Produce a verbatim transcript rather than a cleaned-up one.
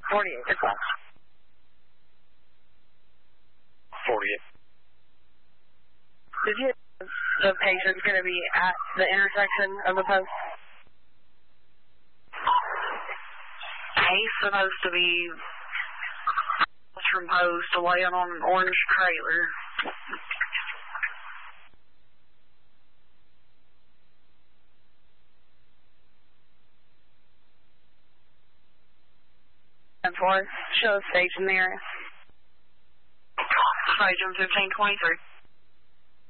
forty-eight, it's fine. forty-eight. Did you the patient's going to be at the intersection of the post? He's supposed to be from post away on an orange trailer. And four, show station there. Station fifteen twenty-three.